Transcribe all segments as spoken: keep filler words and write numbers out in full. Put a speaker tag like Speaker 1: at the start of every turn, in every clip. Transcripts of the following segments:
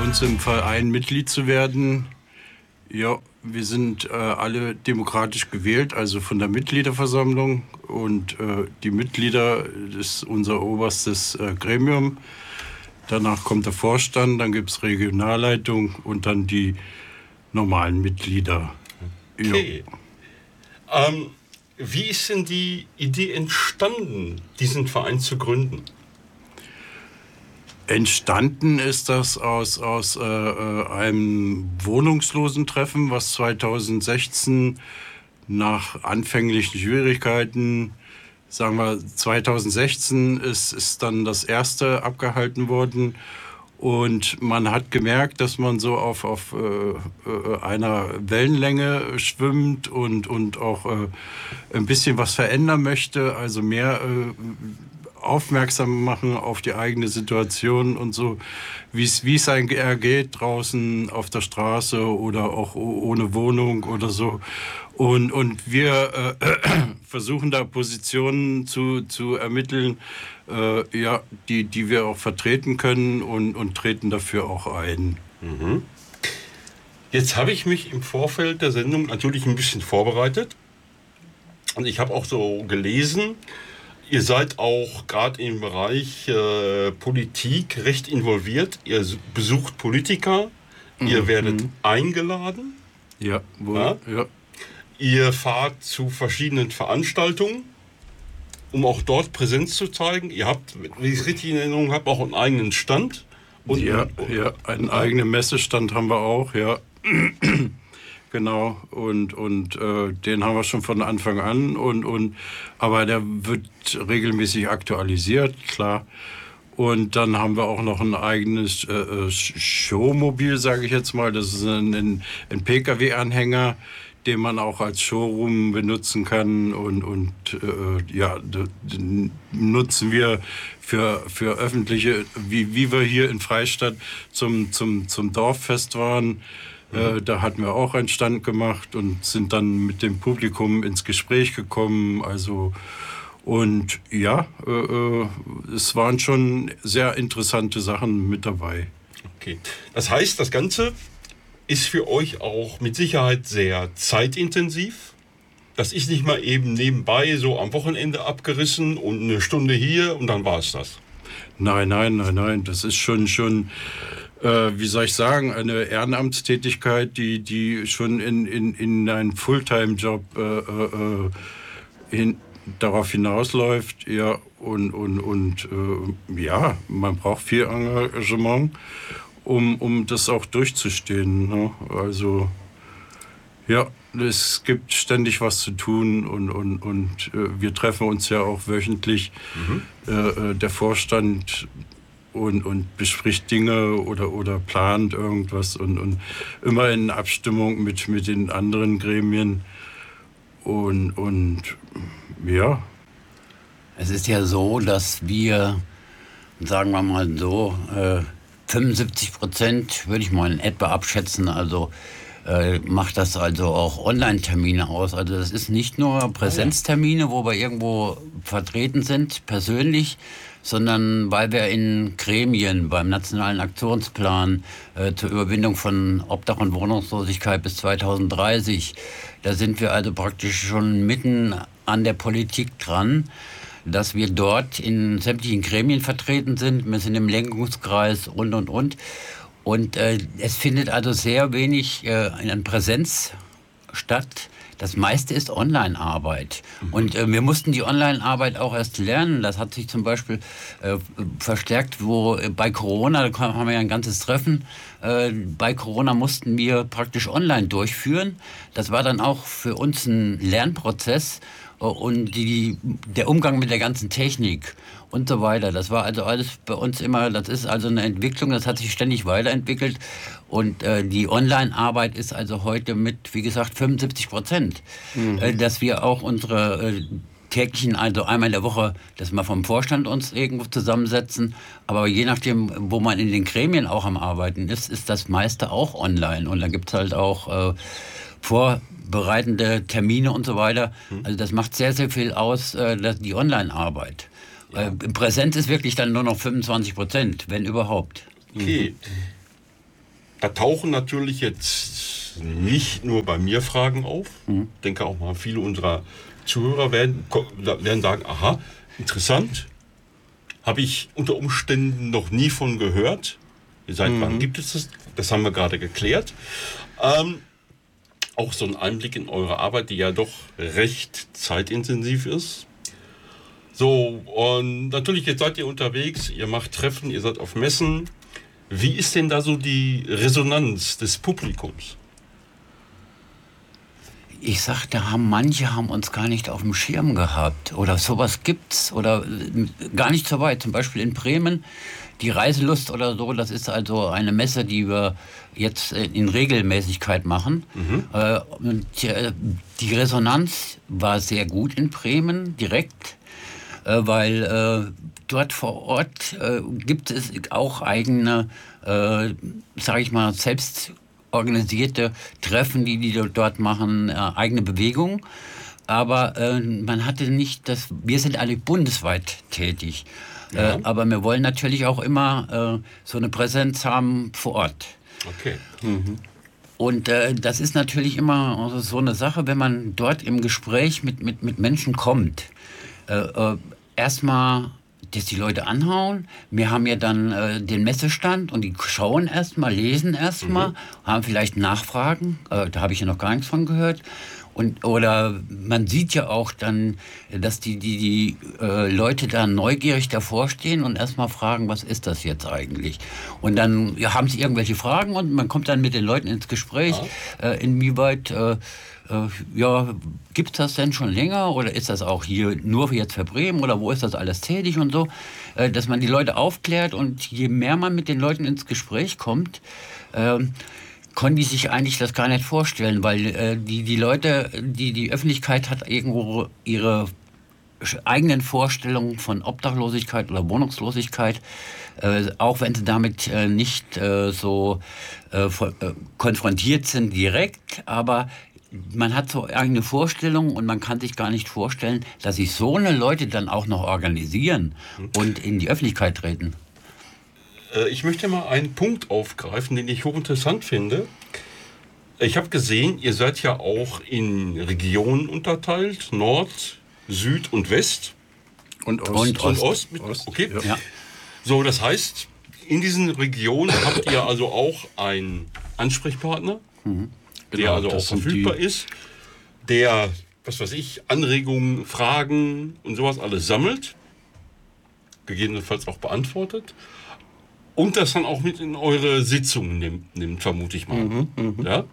Speaker 1: uns im Verein Mitglied zu werden, ja, wir sind äh, alle demokratisch gewählt, also von der Mitgliederversammlung. Und äh, die Mitglieder ist unser oberstes äh, Gremium. Danach kommt der Vorstand, dann gibt es Regionalleitung und dann die normalen Mitglieder.
Speaker 2: Okay. Ja. Ähm, wie ist denn die Idee entstanden, diesen Verein zu gründen?
Speaker 1: Entstanden ist das aus, aus äh, einem Wohnungslosentreffen, was zweitausendsechzehn nach anfänglichen Schwierigkeiten, sagen wir zweitausendsechzehn ist, ist dann das erste abgehalten worden. Und man hat gemerkt, dass man so auf, auf äh, einer Wellenlänge schwimmt und, und auch äh, ein bisschen was verändern möchte, also mehr äh, aufmerksam machen auf die eigene Situation und so, wie es wie es einem ergeht draußen auf der Straße oder auch ohne Wohnung oder so. Und, und wir äh, versuchen da Positionen zu, zu ermitteln, äh, ja, die, die wir auch vertreten können und, und treten dafür auch ein.
Speaker 2: Mhm. Jetzt habe ich mich im Vorfeld der Sendung natürlich ein bisschen vorbereitet. Und ich habe auch so gelesen, ihr seid auch gerade im Bereich äh, Politik recht involviert. Ihr besucht Politiker, mhm. ihr werdet mhm. eingeladen.
Speaker 1: Ja, wohl, ja. ja.
Speaker 2: Ihr fahrt zu verschiedenen Veranstaltungen, um auch dort Präsenz zu zeigen. Ihr habt, wenn ich es richtig in Erinnerung habe, auch einen eigenen Stand.
Speaker 1: Und ja, ja, einen eigenen Messestand haben wir auch, ja. Genau, und, und äh, den haben wir schon von Anfang an. Und, und, aber der wird regelmäßig aktualisiert, klar. Und dann haben wir auch noch ein eigenes äh, Showmobil, sage ich jetzt mal. Das ist ein, ein, ein P K W-Anhänger, den man auch als Showroom benutzen kann. Und, und äh, ja, den nutzen wir für, für öffentliche, wie, wie wir hier in Freistadt zum, zum, zum Dorffest waren. Äh, da hatten wir auch einen Stand gemacht und sind dann mit dem Publikum ins Gespräch gekommen. Also, und ja, äh, äh, es waren schon sehr interessante Sachen mit dabei.
Speaker 2: Okay. Das heißt, das Ganze ist für euch auch mit Sicherheit sehr zeitintensiv. Das ist nicht mal eben nebenbei so am Wochenende abgerissen und eine Stunde hier und dann war es das.
Speaker 1: Nein, nein, nein, nein. Das ist schon, schon äh, wie soll ich sagen, eine Ehrenamtstätigkeit, die, die schon in, in, in einen Fulltime-Job äh, äh, hin, darauf hinausläuft. Ja, und, und, und äh, ja, man braucht viel Engagement, um, um das auch durchzustehen. Ne? Also, ja, es gibt ständig was zu tun und, und, und äh, wir treffen uns ja auch wöchentlich, mhm. äh, der Vorstand und, und bespricht Dinge oder, oder plant irgendwas und, und immer in Abstimmung mit, mit den anderen Gremien und, und ja.
Speaker 3: Es ist ja so, dass wir, sagen wir mal so, äh, fünfundsiebzig Prozent würde ich mal in etwa abschätzen, also Äh, macht das also auch Online-Termine aus. Also das ist nicht nur Präsenztermine, wo wir irgendwo vertreten sind, persönlich, sondern weil wir in Gremien beim Nationalen Aktionsplan äh, zur Überwindung von Obdach- und Wohnungslosigkeit bis zweitausenddreißig, da sind wir also praktisch schon mitten an der Politik dran, dass wir dort in sämtlichen Gremien vertreten sind. Wir sind im Lenkungskreis und, und, und. Und äh, es findet also sehr wenig äh, in Präsenz statt. Das meiste ist Online-Arbeit. Mhm. Und äh, wir mussten die Online-Arbeit auch erst lernen. Das hat sich zum Beispiel äh, verstärkt, wo äh, bei Corona, da haben wir ja ein ganzes Treffen, äh, bei Corona mussten wir praktisch online durchführen. Das war dann auch für uns ein Lernprozess. Und die, der Umgang mit der ganzen Technik und so weiter, das war also alles bei uns immer, das ist also eine Entwicklung, das hat sich ständig weiterentwickelt und äh, die Online-Arbeit ist also heute mit, wie gesagt, fünfundsiebzig Prozent, mhm. äh, dass wir auch unsere äh, täglichen, also einmal in der Woche, dass wir vom Vorstand uns irgendwo zusammensetzen, aber je nachdem, wo man in den Gremien auch am Arbeiten ist, ist das meiste auch online und da gibt es halt auch äh, vorbereitende Termine und so weiter. Also das macht sehr, sehr viel aus, äh, die Online-Arbeit. Ja. Äh, Präsenz ist wirklich dann nur noch fünfundzwanzig Prozent, wenn überhaupt.
Speaker 2: Okay. da tauchen natürlich jetzt nicht nur bei mir Fragen auf. Mhm. Ich denke auch mal, viele unserer Zuhörer werden, werden sagen, aha, interessant, habe ich unter Umständen noch nie von gehört. Seit mhm. wann gibt es das? Das haben wir gerade geklärt. Ähm, auch so ein Einblick in eure Arbeit, die ja doch recht zeitintensiv ist. So, und natürlich, jetzt seid ihr unterwegs, ihr macht Treffen, ihr seid auf Messen. Wie ist denn da so die Resonanz des Publikums?
Speaker 3: Ich sag, da haben manche haben uns gar nicht auf dem Schirm gehabt oder sowas gibt's oder gar nicht so weit. Zum Beispiel in Bremen, die Reiselust oder so, das ist also eine Messe, die wir jetzt in Regelmäßigkeit machen. Mhm. Äh, und die Resonanz war sehr gut in Bremen, direkt, äh, weil äh, dort vor Ort äh, gibt es auch eigene, äh, sage ich mal, selbst organisierte Treffen, die die dort machen, äh, eigene Bewegungen. Aber äh, man hatte nicht das, wir sind alle bundesweit tätig. Ja. Äh, aber wir wollen natürlich auch immer äh, so eine Präsenz haben vor Ort.
Speaker 2: Okay. Mhm.
Speaker 3: Und äh, das ist natürlich immer so eine Sache, wenn man dort im Gespräch mit, mit, mit Menschen kommt. Äh, äh, erstmal dass die Leute anhauen. Wir haben ja dann äh, den Messestand und die schauen erstmal, lesen erstmal, mhm. haben vielleicht Nachfragen. Äh, da habe ich ja noch gar nichts von gehört. Und, oder man sieht ja auch dann, dass die, die, die äh, Leute da neugierig davor stehen und erstmal fragen, was ist das jetzt eigentlich? Und dann ja, haben sie irgendwelche Fragen und man kommt dann mit den Leuten ins Gespräch, ja. äh, inwieweit äh, äh, ja, gibt es das denn schon länger oder ist das auch hier nur für jetzt für Bremen oder wo ist das alles tätig und so, äh, dass man die Leute aufklärt und je mehr man mit den Leuten ins Gespräch kommt, äh, konnten die sich eigentlich das gar nicht vorstellen, weil äh, die, die Leute, die, die Öffentlichkeit hat irgendwo ihre eigenen Vorstellungen von Obdachlosigkeit oder Wohnungslosigkeit, äh, auch wenn sie damit äh, nicht äh, so äh, konfrontiert sind direkt, aber man hat so eigene Vorstellungen und man kann sich gar nicht vorstellen, dass sich so eine Leute dann auch noch organisieren und in die Öffentlichkeit treten.
Speaker 2: Ich möchte mal einen Punkt aufgreifen, den ich hochinteressant finde. Ich habe gesehen, ihr seid ja auch in Regionen unterteilt, Nord, Süd und West.
Speaker 1: Und Ost.
Speaker 2: Und Ost. Und Ost. Ost. Okay.
Speaker 3: Ja.
Speaker 2: So, das heißt, in diesen Regionen habt ihr also auch einen Ansprechpartner, mhm. der genau, also auch verfügbar ist, der, was weiß ich, Anregungen, Fragen und sowas alles sammelt, gegebenenfalls auch beantwortet. Und das dann auch mit in eure Sitzungen nimmt, nimmt vermute ich mal. Mhm, mh. Ja?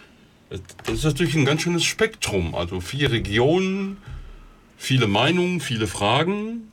Speaker 2: Das ist natürlich ein ganz schönes Spektrum. Also vier Regionen, viele Meinungen, viele Fragen.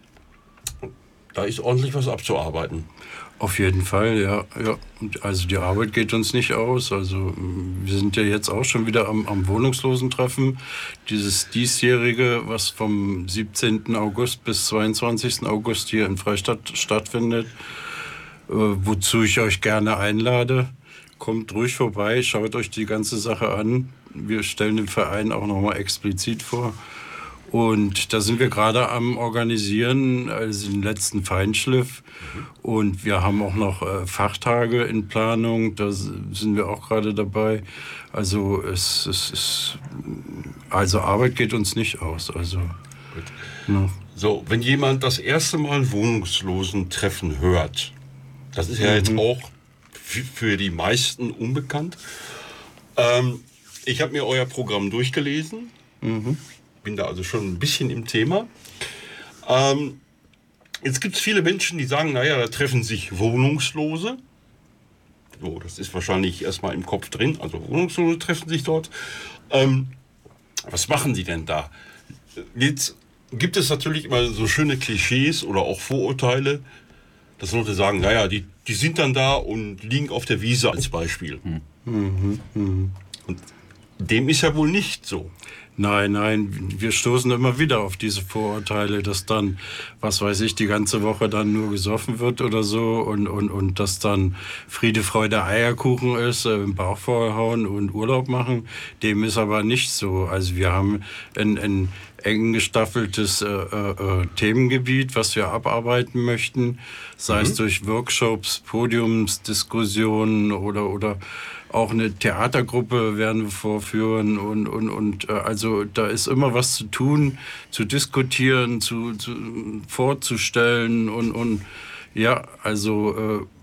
Speaker 2: Da ist ordentlich was abzuarbeiten.
Speaker 1: Auf jeden Fall, ja. ja. Also die Arbeit geht uns nicht aus. Also wir sind ja jetzt auch schon wieder am, am Wohnungslosentreffen. Dieses diesjährige, was vom siebzehnten August bis zweiundzwanzigsten August hier in Freistadt stattfindet. Äh, wozu ich euch gerne einlade. Kommt ruhig vorbei, schaut euch die ganze Sache an. Wir stellen den Verein auch nochmal explizit vor. Und da sind wir gerade am Organisieren, also den letzten Feinschliff. Mhm. Und wir haben auch noch äh, Fachtage in Planung, da sind wir auch gerade dabei. Also es, es ist, also Arbeit geht uns nicht aus. Also,
Speaker 2: ja. So, wenn jemand das erste Mal Wohnungslosentreffen hört, das ist ja mhm. jetzt auch für die meisten unbekannt. Ähm, ich habe mir euer Programm durchgelesen. Mhm. Bin da also schon ein bisschen im Thema. Ähm, jetzt gibt es viele Menschen, die sagen, naja, da treffen sich Wohnungslose. So, das ist wahrscheinlich erstmal im Kopf drin. Also Wohnungslose treffen sich dort. Ähm, was machen die denn da? Jetzt gibt es natürlich immer so schöne Klischees oder auch Vorurteile, dass Leute sagen, naja, die, die sind dann da und liegen auf der Wiese als Beispiel. Mhm. Mhm. Und dem ist ja wohl nicht so.
Speaker 1: Nein, nein, wir stoßen immer wieder auf diese Vorurteile, dass dann, was weiß ich, die ganze Woche dann nur gesoffen wird oder so und, und, und dass dann Friede, Freude, Eierkuchen ist, äh, im Bauch vollhauen und Urlaub machen. Dem ist aber nicht so. Also wir haben ein, ein eng gestaffeltes äh, äh, Themengebiet, was wir abarbeiten möchten, sei mhm. es durch Workshops, Podiumsdiskussionen oder, oder auch eine Theatergruppe werden wir vorführen und, und, und äh, also da ist immer was zu tun, zu diskutieren, zu, zu vorzustellen und, und ja, also äh,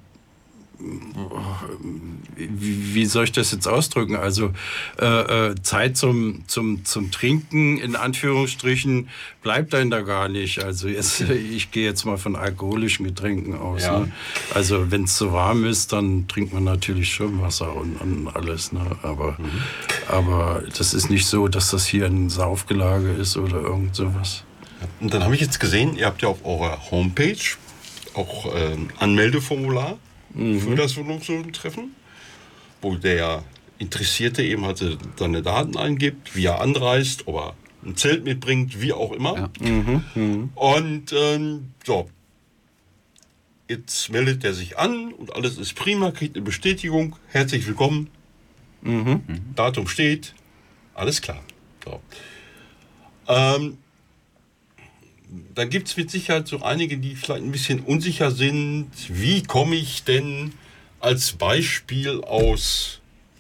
Speaker 1: wie, wie soll ich das jetzt ausdrücken? Also äh, äh, Zeit zum, zum, zum Trinken in Anführungsstrichen bleibt einem da gar nicht. Also jetzt, ich gehe jetzt mal von alkoholischen Getränken aus.
Speaker 2: Ja.
Speaker 1: Ne? Also wenn es zu warm ist, dann trinkt man natürlich schon Wasser und, und alles. Ne? Aber, mhm. aber das ist nicht so, dass das hier ein Saufgelage ist oder irgend sowas.
Speaker 2: Und dann habe ich jetzt gesehen, ihr habt ja auf eurer Homepage auch äh, ein Anmeldeformular mhm. für das Wohnungslosentreffen, wo der Interessierte eben halt seine Daten eingibt, wie er anreist, ob er ein Zelt mitbringt, wie auch immer.
Speaker 3: Ja.
Speaker 1: Mhm. Mhm.
Speaker 2: Und ähm, so, jetzt meldet er sich an und alles ist prima, kriegt eine Bestätigung, herzlich willkommen,
Speaker 1: Mhm.
Speaker 2: Datum steht, alles klar. So. Ähm, dann gibt es mit Sicherheit so einige, die vielleicht ein bisschen unsicher sind. Wie komme ich denn als Beispiel aus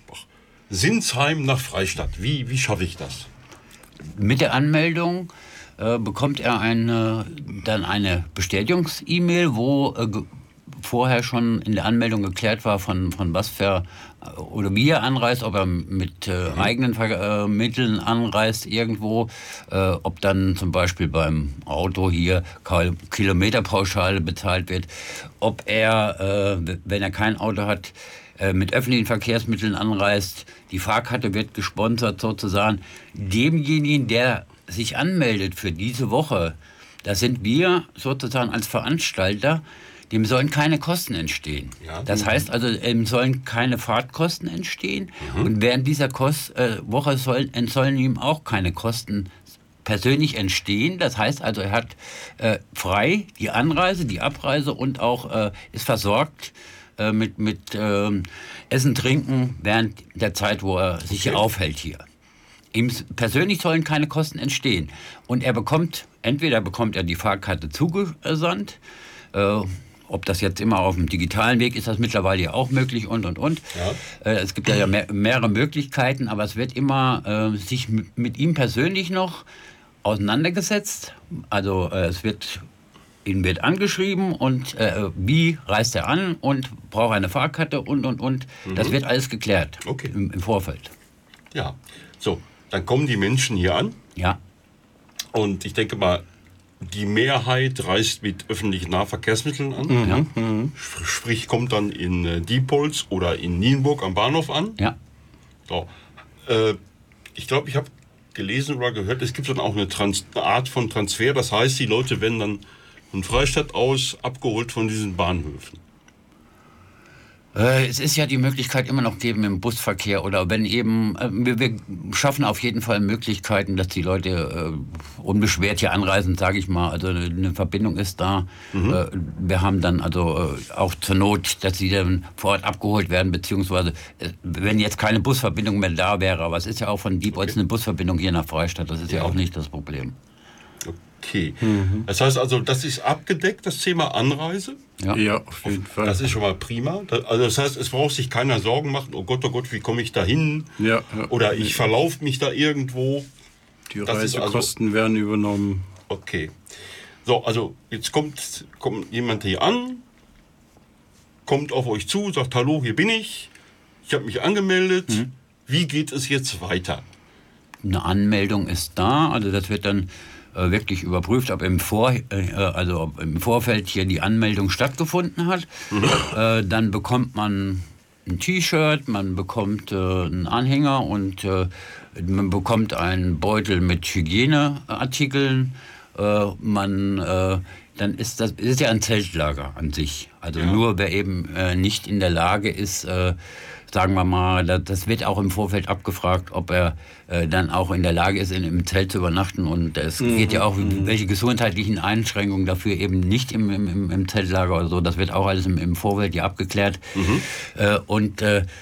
Speaker 2: Sinsheim nach Freistadt? Wie, wie schaffe ich das?
Speaker 3: Mit der Anmeldung äh, bekommt er eine, dann eine Bestätigungs-E-Mail, wo äh, ge- vorher schon in der Anmeldung geklärt war, von, von was für oder wie er anreist, ob er mit äh, mhm. eigenen Ver- äh, Mitteln anreist irgendwo, äh, ob dann zum Beispiel beim Auto hier Kil- Kilometerpauschale bezahlt wird, ob er, äh, wenn er kein Auto hat, äh, mit öffentlichen Verkehrsmitteln anreist, die Fahrkarte wird gesponsert sozusagen. Demjenigen, der sich anmeldet für diese Woche, das sind wir sozusagen als Veranstalter, dem sollen keine Kosten entstehen.
Speaker 2: Ja.
Speaker 3: Das heißt also, ihm sollen keine Fahrtkosten entstehen. Mhm. Und während dieser Kost, äh, Woche sollen, sollen ihm auch keine Kosten persönlich entstehen. Das heißt also, er hat äh, frei die Anreise, die Abreise und auch äh, ist versorgt äh, mit, mit äh, Essen, Trinken während der Zeit, wo er sich okay. aufhält hier. Ihm persönlich sollen keine Kosten entstehen. Und er bekommt, entweder bekommt er die Fahrkarte zugesandt, äh, ob das jetzt immer auf dem digitalen Weg ist, das mittlerweile ja auch möglich und, und, und. Ja. Äh, es gibt ja mehr, mehrere Möglichkeiten, aber es wird immer äh, sich mit, mit ihm persönlich noch auseinandergesetzt. Also äh, es wird, ihn wird angeschrieben und äh, wie reist er an und braucht eine Fahrkarte und, und, und. Mhm. Das wird alles geklärt
Speaker 2: okay.
Speaker 3: im, im Vorfeld.
Speaker 2: Ja, so, dann kommen die Menschen hier an.
Speaker 3: Ja.
Speaker 2: Und ich denke mal, die Mehrheit reist mit öffentlichen Nahverkehrsmitteln an.
Speaker 3: Mhm. Ja.
Speaker 2: Sprich, kommt dann in äh, Diepholz oder in Nienburg am Bahnhof an.
Speaker 3: Ja.
Speaker 2: So. Äh, ich glaube, ich habe gelesen oder gehört, es gibt dann auch eine, Trans- eine Art von Transfer. Das heißt, die Leute werden dann von Freistadt aus abgeholt von diesen Bahnhöfen.
Speaker 3: Es ist ja die Möglichkeit immer noch geben im Busverkehr oder wenn eben, wir, wir schaffen auf jeden Fall Möglichkeiten, dass die Leute äh, unbeschwert hier anreisen, sage ich mal. Also eine Verbindung ist da. Mhm. Äh, wir haben dann also äh, auch zur Not, dass sie dann vor Ort abgeholt werden, beziehungsweise äh, wenn jetzt keine Busverbindung mehr da wäre, aber es ist ja auch von Diepholz okay. eine Busverbindung hier nach Freistadt, das ist ja, ja auch nicht das Problem.
Speaker 2: Okay. Mhm. Das heißt also, das ist abgedeckt, das Thema Anreise?
Speaker 1: Ja, ja auf jeden Fall.
Speaker 2: Das ist schon mal prima. Also das heißt, es braucht sich keiner Sorgen machen, oh Gott, oh Gott, wie komme ich da hin?
Speaker 1: Ja, ja.
Speaker 2: Oder ich verlaufe mich da irgendwo.
Speaker 1: Die Reisekosten also, werden übernommen.
Speaker 2: Okay. So, also jetzt kommt, kommt jemand hier an, kommt auf euch zu, sagt, hallo, hier bin ich, ich habe mich angemeldet. Mhm. Wie geht es jetzt weiter?
Speaker 3: Eine Anmeldung ist da, also das wird dann wirklich überprüft, ob im, Vor, äh, also ob im Vorfeld hier die Anmeldung stattgefunden hat. Mhm. Äh, dann bekommt man ein T-Shirt, man bekommt äh, einen Anhänger und äh, man bekommt einen Beutel mit Hygieneartikeln. Äh, man, äh, dann ist das ist ja ein Zeltlager an sich. Also ja. nur wer eben äh, nicht in der Lage ist, äh, sagen wir mal, das wird auch im Vorfeld abgefragt, ob er äh, dann auch in der Lage ist, in, im Zelt zu übernachten. Und es mhm. geht ja auch, welche gesundheitlichen Einschränkungen dafür eben nicht im, im, im Zeltlager oder so. Das wird auch alles im, im Vorfeld ja abgeklärt. Mhm. Äh, und äh,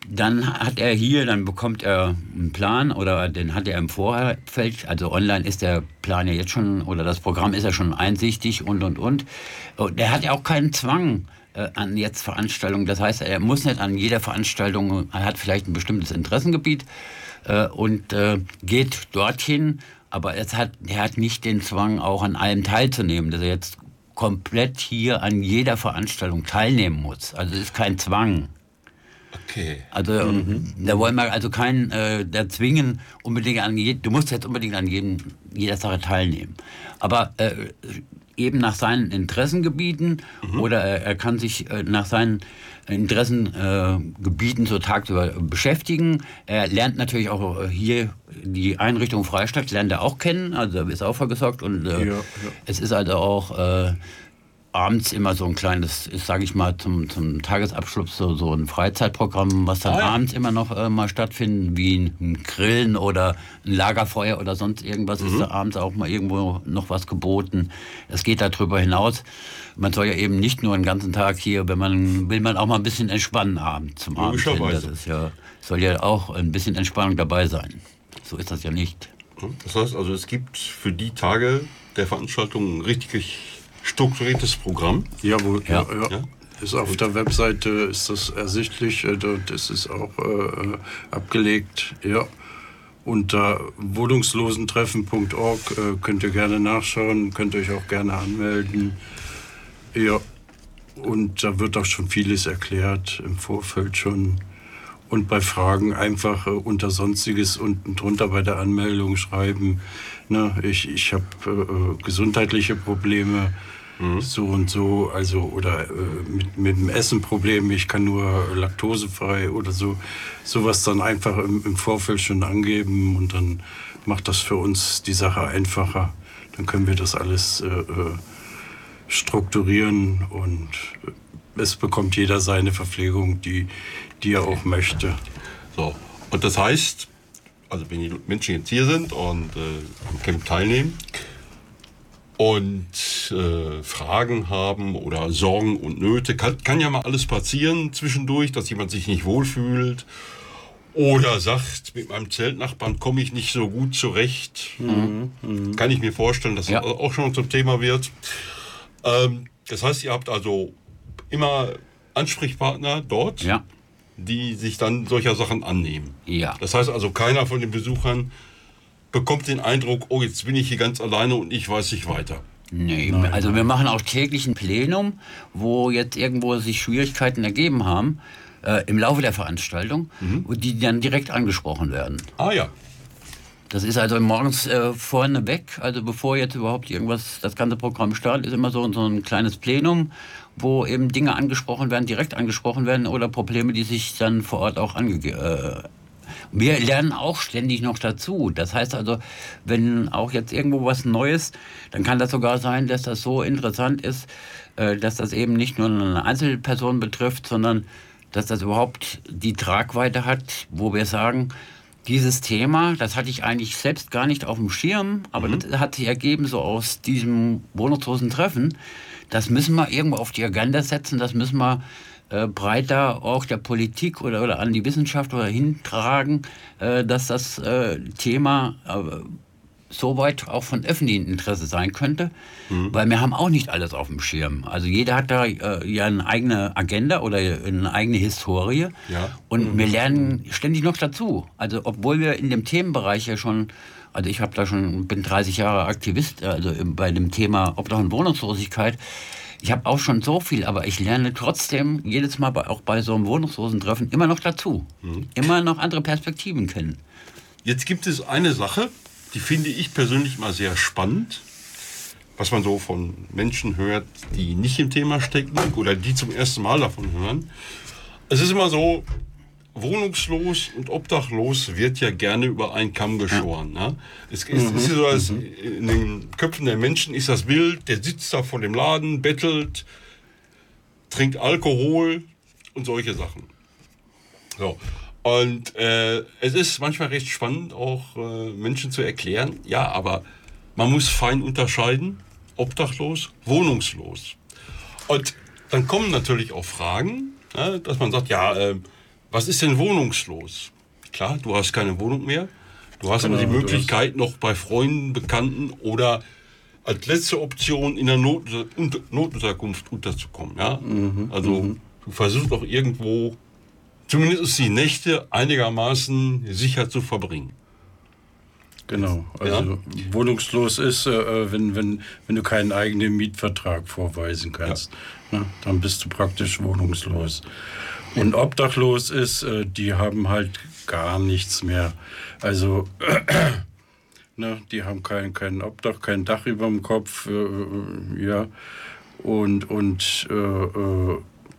Speaker 3: dann hat er hier, dann bekommt er einen Plan oder den hat er im Vorfeld, also online ist der Plan ja jetzt schon, oder das Programm ist ja schon einsichtig und, und, und. Und er hat ja auch keinen Zwang äh, an jetzt Veranstaltungen. Das heißt, er muss nicht an jeder Veranstaltung, er hat vielleicht ein bestimmtes Interessengebiet äh, und äh, geht dorthin, aber es hat, er hat nicht den Zwang, auch an allem teilzunehmen, dass er jetzt komplett hier an jeder Veranstaltung teilnehmen muss. Also es ist kein Zwang.
Speaker 2: Okay.
Speaker 3: Also mhm. da wollen wir also keinen äh, da zwingen, unbedingt an je, du musst jetzt unbedingt an jedem, jeder Sache teilnehmen. Aber äh, eben nach seinen Interessengebieten mhm. oder er, er kann sich äh, nach seinen Interessengebieten äh, so tagsüber beschäftigen. Er lernt natürlich auch äh, hier die Einrichtung Freistadt, lernt er auch kennen, also ist auch vorgesorgt und äh, ja, ja. es ist also auch äh, abends immer so ein kleines, sage ich mal, zum, zum Tagesabschluss so, so ein Freizeitprogramm, was dann ah, ja. abends immer noch äh, mal stattfindet, wie ein, ein Grillen oder ein Lagerfeuer oder sonst irgendwas, mhm. ist da abends auch mal irgendwo noch was geboten. Es geht darüber hinaus. Man soll ja eben nicht nur den ganzen Tag hier, wenn man will, man auch mal ein bisschen entspannen abends zum Abend hin. Das ist ja, soll ja auch ein bisschen Entspannung dabei sein. So ist das ja nicht.
Speaker 2: Das heißt also, es gibt für die Tage der Veranstaltung richtig strukturiertes Programm.
Speaker 1: Jawohl, ja. Ja, ja. Ist auf der Webseite ist das ersichtlich, dort ist es auch äh, abgelegt. Ja. Unter wohnungslosentreffen punkt org äh, könnt ihr gerne nachschauen, könnt euch auch gerne anmelden. Ja. Und da wird auch schon vieles erklärt im Vorfeld schon. Und bei Fragen einfach äh, unter Sonstiges unten drunter bei der Anmeldung schreiben. Na, ich ich habe äh, gesundheitliche Probleme, mhm. so und so, also oder äh, mit, mit dem Essen Probleme, ich kann nur laktosefrei oder so. Sowas dann einfach im, im Vorfeld schon angeben und dann macht das für uns die Sache einfacher. Dann können wir das alles äh, äh, strukturieren und es bekommt jeder seine Verpflegung, die, die er auch möchte.
Speaker 2: So, und das heißt, also wenn die Menschen jetzt hier sind und äh, am Camp teilnehmen und äh, Fragen haben oder Sorgen und Nöte, kann, kann ja mal alles passieren zwischendurch, dass jemand sich nicht wohlfühlt oder sagt, mit meinem Zeltnachbarn komme ich nicht so gut zurecht. Mhm. Mhm. Kann ich mir vorstellen, dass ja. das auch schon zum Thema wird. Ähm, das heißt, ihr habt also immer Ansprechpartner dort, ja. die sich dann solcher Sachen annehmen.
Speaker 3: Ja.
Speaker 2: Das heißt also, keiner von den Besuchern bekommt den Eindruck, oh, jetzt bin ich hier ganz alleine und ich weiß nicht weiter.
Speaker 3: Nee, Nein. also wir machen auch täglich ein Plenum, wo jetzt irgendwo sich Schwierigkeiten ergeben haben, äh, im Laufe der Veranstaltung, mhm. die dann direkt angesprochen werden.
Speaker 2: Ah ja.
Speaker 3: Das ist also morgens äh, vorne weg, also bevor jetzt überhaupt irgendwas, das ganze Programm startet, ist immer so, so ein kleines Plenum, wo eben Dinge angesprochen werden, direkt angesprochen werden oder Probleme, die sich dann vor Ort auch angegeben äh, Wir lernen auch ständig noch dazu. Das heißt also, wenn auch jetzt irgendwo was Neues, dann kann das sogar sein, dass das so interessant ist, äh, dass das eben nicht nur eine Einzelperson betrifft, sondern dass das überhaupt die Tragweite hat, wo wir sagen, dieses Thema, das hatte ich eigentlich selbst gar nicht auf dem Schirm, aber mhm. das hat sich ergeben so aus diesem wohnungslosen Treffen. Das müssen wir irgendwo auf die Agenda setzen, das müssen wir äh, breiter auch der Politik oder, oder an die Wissenschaft oder hintragen, äh, dass das äh, Thema äh, so weit auch von öffentlichem Interesse sein könnte, mhm. weil wir haben auch nicht alles auf dem Schirm. Also jeder hat da äh, ja eine eigene Agenda oder eine eigene Historie
Speaker 2: ja.
Speaker 3: und mhm. wir lernen ständig noch dazu. Also obwohl wir in dem Themenbereich ja schon, also ich habe da schon, bin dreißig Jahre Aktivist, also bei dem Thema Obdach und Wohnungslosigkeit. Ich habe auch schon so viel, aber ich lerne trotzdem jedes Mal bei, auch bei so einem Wohnungslosen-Treffen immer noch dazu. Mhm. Immer noch andere Perspektiven kennen.
Speaker 2: Jetzt gibt es eine Sache, die finde ich persönlich mal sehr spannend, was man so von Menschen hört, die nicht im Thema stecken oder die zum ersten Mal davon hören. Es ist immer so, wohnungslos und obdachlos wird ja gerne über einen Kamm geschoren. Ja. Ne? Es ist, mhm. es ist so, als in den Köpfen der Menschen ist das Bild, der sitzt da vor dem Laden, bettelt, trinkt Alkohol und solche Sachen. So. Und äh, es ist manchmal recht spannend, auch äh, Menschen zu erklären, ja, aber man muss fein unterscheiden, obdachlos, wohnungslos. Und dann kommen natürlich auch Fragen, ja, dass man sagt, ja, äh, Was ist denn wohnungslos? Klar, du hast keine Wohnung mehr. Du hast
Speaker 1: Genau,
Speaker 2: aber die
Speaker 1: du
Speaker 2: Möglichkeit, noch bei Freunden, Bekannten oder als letzte Option in der Not, unter, Notunterkunft unterzukommen. Ja?
Speaker 1: Mhm,
Speaker 2: also
Speaker 1: mhm.
Speaker 2: du versuchst auch irgendwo, zumindest die Nächte einigermaßen sicher zu verbringen.
Speaker 1: Genau, also
Speaker 2: Ja.
Speaker 1: wohnungslos ist, äh, wenn, wenn, wenn du keinen eigenen Mietvertrag vorweisen kannst. Ne? Dann bist du praktisch wohnungslos. Und obdachlos ist, äh, die haben halt gar nichts mehr. Also ne, die haben kein, kein Obdach, kein Dach über dem Kopf, äh, ja. Und, und äh, äh,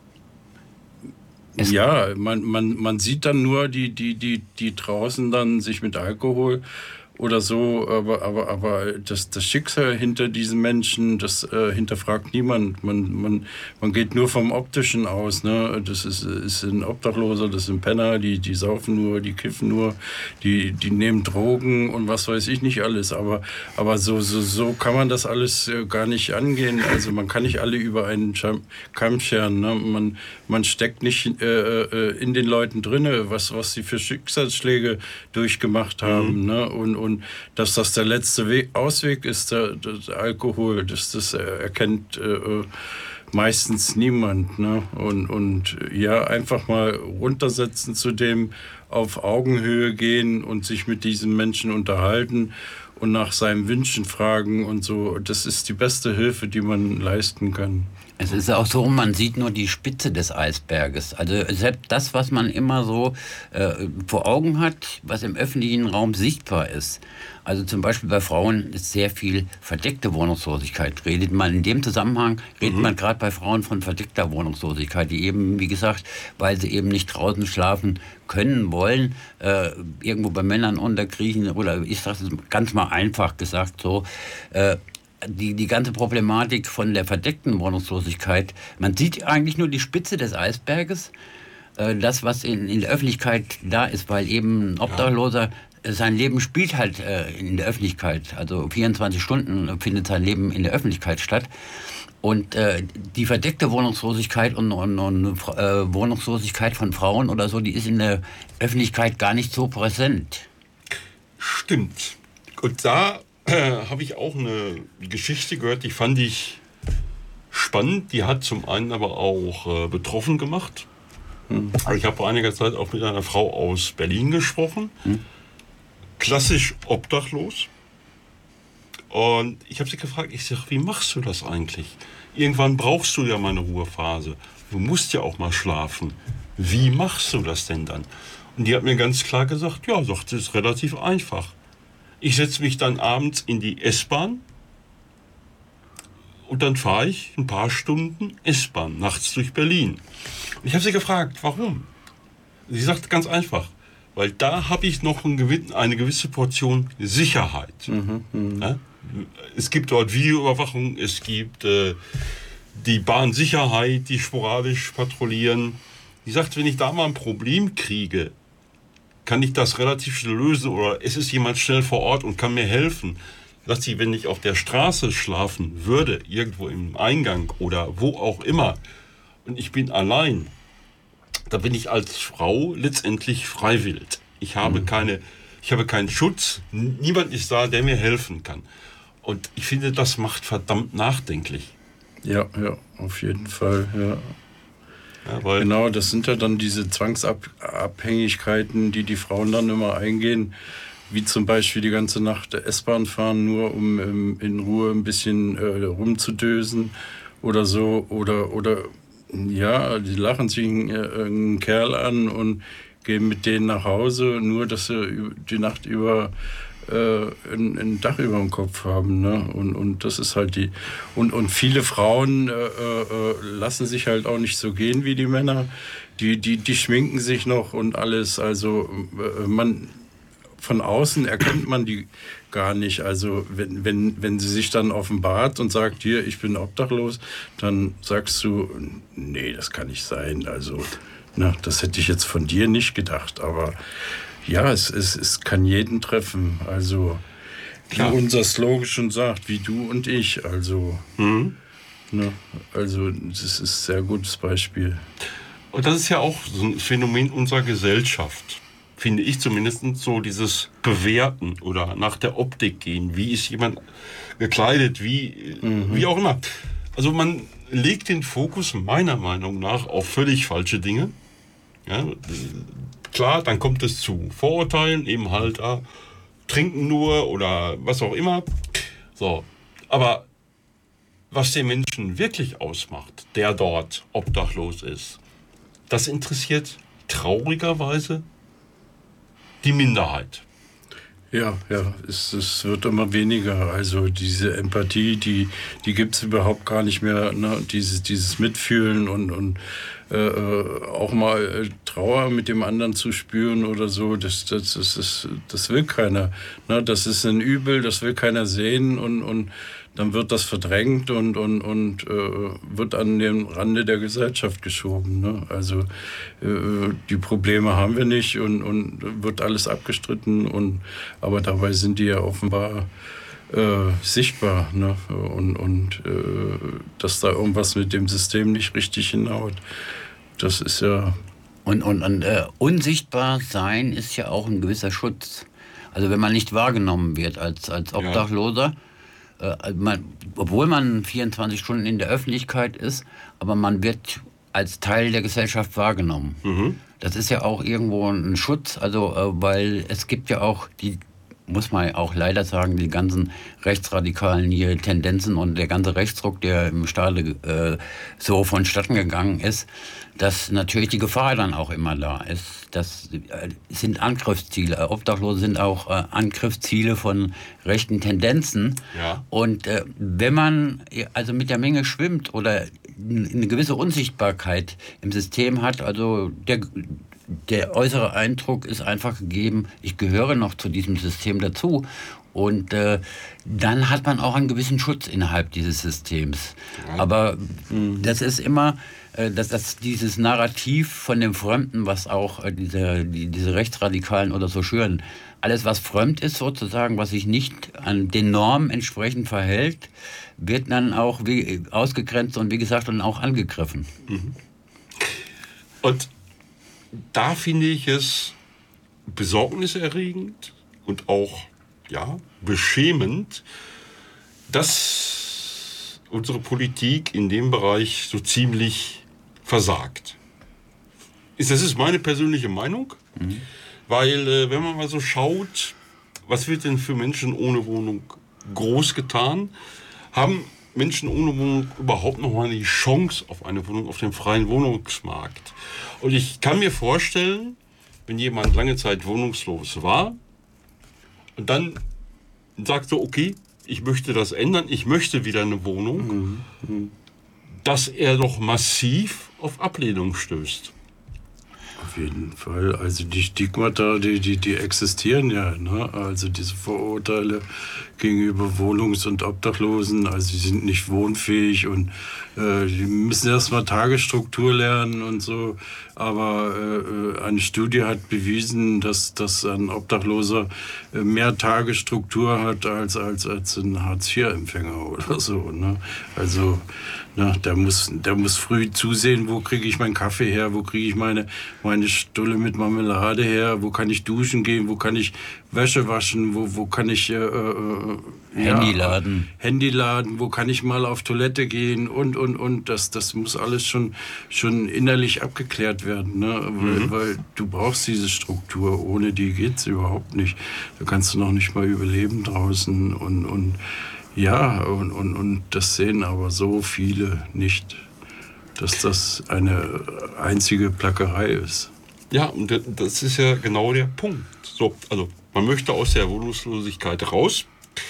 Speaker 3: Es-
Speaker 1: ja, man, man, man sieht dann nur die, die, die, die draußen dann sich mit Alkohol oder so, aber, aber, aber das, das Schicksal hinter diesen Menschen, das äh, hinterfragt niemand. Man, man, man geht nur vom Optischen aus. Ne? Das ist, ist ein Obdachloser, das sind Penner, die, die saufen nur, die kiffen nur, die, die nehmen Drogen und was weiß ich nicht alles. Aber, aber so, so, so kann man das alles äh, gar nicht angehen. Also man kann nicht alle über einen Scham- Kamm scheren. Ne? Man, man steckt nicht äh, äh, in den Leuten drinne, was, was sie für Schicksalsschläge durchgemacht haben. Mhm. Ne? Und, und dass das der letzte Weg, Ausweg ist, der, der Alkohol, das, das erkennt äh, meistens niemand. Ne? Und, und ja, einfach mal runtersetzen zu dem, auf Augenhöhe gehen und sich mit diesem Menschen unterhalten und nach seinen Wünschen fragen und so. Das ist die beste Hilfe, die man leisten kann.
Speaker 3: Es ist auch so, man sieht nur die Spitze des Eisberges. Also selbst das, was man immer so äh, vor Augen hat, was im öffentlichen Raum sichtbar ist. Also zum Beispiel bei Frauen ist sehr viel verdeckte Wohnungslosigkeit. Redet man in dem Zusammenhang, redet mhm. man gerade bei Frauen von verdeckter Wohnungslosigkeit, die eben, wie gesagt, weil sie eben nicht draußen schlafen können, wollen, äh, irgendwo bei Männern unterkriechen oder ich sage es ganz mal einfach gesagt so, äh, Die, die ganze Problematik von der verdeckten Wohnungslosigkeit, man sieht eigentlich nur die Spitze des Eisberges, äh, das, was in, in der Öffentlichkeit da ist, weil eben ein Obdachloser, ja. sein Leben spielt halt äh, in der Öffentlichkeit, also vierundzwanzig Stunden findet sein Leben in der Öffentlichkeit statt. Und äh, die verdeckte Wohnungslosigkeit und, und, und äh, Wohnungslosigkeit von Frauen oder so, die ist in der Öffentlichkeit gar nicht so präsent.
Speaker 2: Stimmt. Und da Äh, habe ich auch eine Geschichte gehört, die fand ich spannend. Die hat zum einen aber auch äh, betroffen gemacht. Hm. Also ich habe vor einiger Zeit auch mit einer Frau aus Berlin gesprochen. Hm. Klassisch obdachlos. Und ich habe sie gefragt, ich sage, wie machst du das eigentlich? Irgendwann brauchst du ja mal eine Ruhephase. Du musst ja auch mal schlafen. Wie machst du das denn dann? Und die hat mir ganz klar gesagt, ja, sagt, das ist relativ einfach. Ich setze mich dann abends in die S-Bahn und dann fahre ich ein paar Stunden S-Bahn nachts durch Berlin. Und ich habe sie gefragt, warum? Sie sagt ganz einfach, weil da habe ich noch ein, eine gewisse Portion Sicherheit. Mhm, ja? Es gibt dort Videoüberwachung, es gibt äh, die Bahnsicherheit, die sporadisch patrouillieren. Sie sagt, wenn ich da mal ein Problem kriege, kann ich das relativ schnell lösen oder es ist jemand schnell vor Ort und kann mir helfen. Sagt sie, wenn ich auf der Straße schlafen würde, irgendwo im Eingang oder wo auch immer, und ich bin allein, da bin ich als Frau letztendlich freiwillig. Ich habe mhm. keine, ich habe keinen Schutz, niemand ist da, der mir helfen kann. Und ich finde, das macht verdammt nachdenklich.
Speaker 1: Ja, ja, auf jeden Fall, ja. Ja, weil genau, das sind ja dann diese Zwangsabhängigkeiten, die die Frauen dann immer eingehen, wie zum Beispiel die ganze Nacht S-Bahn fahren, nur um ähm, in Ruhe ein bisschen äh, rumzudösen oder so. Oder, oder ja, die lachen sich einen, äh, einen Kerl an und gehen mit denen nach Hause, nur dass sie die Nacht über äh, ein, ein Dach über dem Kopf haben, ne? Und, und das ist halt die. Und, und viele Frauen äh, äh, lassen sich halt auch nicht so gehen wie die Männer. Die, die, die schminken sich noch und alles. Also äh, man von außen erkennt man die gar nicht. Also wenn, wenn, wenn sie sich dann offenbart und sagt, hier, ich bin obdachlos, dann sagst du, nee, das kann nicht sein. Also, na, das hätte ich jetzt von dir nicht gedacht, aber ja, es, es, es kann jeden treffen. Also, wie unser Slogan schon sagt, wie du und ich. Also, mhm. ne, also das ist ein sehr gutes Beispiel.
Speaker 2: Und das ist ja auch so ein Phänomen unserer Gesellschaft, finde ich zumindest, so dieses Bewerten oder nach der Optik gehen. Wie ist jemand gekleidet, wie, mhm. wie auch immer. Also man legt den Fokus meiner Meinung nach auf völlig falsche Dinge. Ja, klar, dann kommt es zu Vorurteilen, eben halt, ah, trinken nur oder was auch immer. So, aber was den Menschen wirklich ausmacht, der dort obdachlos ist, das interessiert traurigerweise die Minderheit.
Speaker 1: Ja, ja, es, es wird immer weniger. Also diese Empathie, die, die gibt es überhaupt gar nicht mehr. Ne? Dieses, dieses Mitfühlen und, und äh, auch mal Trauer mit dem anderen zu spüren oder so, das, das, das, das, das will keiner. Ne? Das ist ein Übel, das will keiner sehen und, und dann wird das verdrängt und, und, und äh, wird an den Rande der Gesellschaft geschoben. Ne? Also äh, die Probleme haben wir nicht und, und wird alles abgestritten. Und, aber dabei sind die ja offenbar äh, sichtbar. Ne? Und, und äh, dass da irgendwas mit dem System nicht richtig hinhaut, das ist ja...
Speaker 3: Und, und, und äh, unsichtbar sein ist ja auch ein gewisser Schutz. Also wenn man nicht wahrgenommen wird als, als Obdachloser, ja. Man, obwohl man vierundzwanzig Stunden in der Öffentlichkeit ist, aber man wird als Teil der Gesellschaft wahrgenommen. Mhm. Das ist ja auch irgendwo ein Schutz, also weil es gibt ja auch die, muss man auch leider sagen, die ganzen rechtsradikalen hier Tendenzen und der ganze Rechtsruck, der im Staate äh, so vonstatten gegangen ist, dass natürlich die Gefahr dann auch immer da ist. Das sind Angriffsziele. Obdachlose sind auch äh, Angriffsziele von rechten Tendenzen. Ja. Und äh, wenn man also mit der Menge schwimmt oder eine gewisse Unsichtbarkeit im System hat, also der, der äußere Eindruck ist einfach gegeben, ich gehöre noch zu diesem System dazu. Und äh, dann hat man auch einen gewissen Schutz innerhalb dieses Systems. Ja. Aber mh, das ist immer, äh, dass das dieses Narrativ von dem Fremden, was auch äh, diese, die, diese Rechtsradikalen oder so schüren, alles was fremd ist sozusagen, was sich nicht an den Normen entsprechend verhält, wird dann auch wie, ausgegrenzt und wie gesagt dann auch angegriffen.
Speaker 2: Mhm. Und da finde ich es besorgniserregend und auch ja, beschämend, dass unsere Politik in dem Bereich so ziemlich versagt. Das ist meine persönliche Meinung, mhm. weil äh, wenn man mal so schaut, was wird denn für Menschen ohne Wohnung groß getan, haben Menschen ohne Wohnung überhaupt noch mal die Chance auf eine Wohnung auf dem freien Wohnungsmarkt. Und ich kann mir vorstellen, wenn jemand lange Zeit wohnungslos war, und dann sagt so, okay, ich möchte das ändern, ich möchte wieder eine Wohnung, mhm. dass er doch massiv auf Ablehnung stößt.
Speaker 1: Auf jeden Fall. Also die Stigmata, die, die, die existieren ja. Ne? Also diese Vorurteile gegenüber Wohnungs- und Obdachlosen, also die sind nicht wohnfähig und äh, die müssen erstmal Tagesstruktur lernen und so. Aber äh, eine Studie hat bewiesen, dass, dass ein Obdachloser mehr Tagesstruktur hat als, als, als ein Hartz-vier-Empfänger oder so. Ne? Also na, der muss, der muss früh zusehen, wo kriege ich meinen Kaffee her, wo kriege ich meine, meine Stulle mit Marmelade her, wo kann ich duschen gehen, wo kann ich Wäsche waschen, wo, wo kann ich äh, äh,
Speaker 3: Handy ja, laden.
Speaker 1: Handy laden, wo kann ich mal auf Toilette gehen und, und, und. Das, das muss alles schon, schon innerlich abgeklärt werden, ne? Weil, mhm. weil du brauchst diese Struktur, ohne die geht's überhaupt nicht. Da kannst du noch nicht mal überleben draußen und, und ja, und, und, und das sehen aber so viele nicht, dass das eine einzige Plackerei ist.
Speaker 2: Ja, und das ist ja genau der Punkt. So, also man möchte aus der Wohnungslosigkeit raus,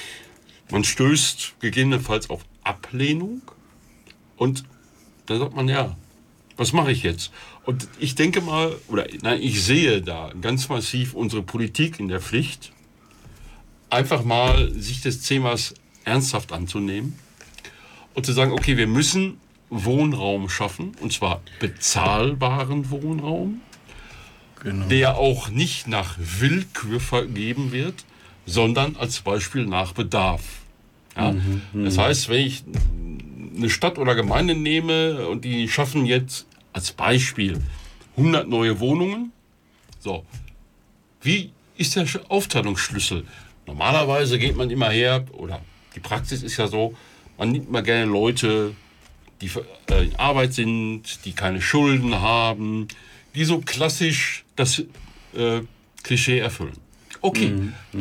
Speaker 2: man stößt gegebenenfalls auf Ablehnung und dann sagt man, ja, was mache ich jetzt? Und ich denke mal, oder nein, ich sehe da ganz massiv unsere Politik in der Pflicht, einfach mal sich des Themas ernsthaft anzunehmen und zu sagen, okay, wir müssen Wohnraum schaffen, und zwar bezahlbaren Wohnraum, genau. der auch nicht nach Willkür vergeben wird, sondern als Beispiel nach Bedarf. Ja? Mhm, das heißt, wenn ich eine Stadt oder Gemeinde nehme und die schaffen jetzt als Beispiel hundert neue Wohnungen. So, wie ist der Aufteilungsschlüssel? Normalerweise geht man immer her, oder die Praxis ist ja so, man nimmt mal gerne Leute, die äh, in Arbeit sind, die keine Schulden haben, die so klassisch das äh, Klischee erfüllen. Okay, mhm.